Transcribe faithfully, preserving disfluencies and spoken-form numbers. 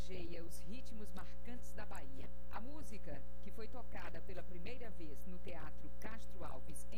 homenageia os ritmos marcantes da Bahia. A música, que foi tocada pela primeira vez no Teatro Castro Alves